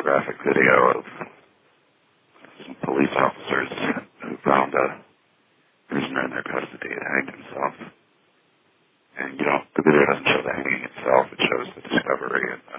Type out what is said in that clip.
graphic video of some police officers who found a prisoner in their custody and hanged himself. And, the video doesn't show the hanging itself. It shows the discovery and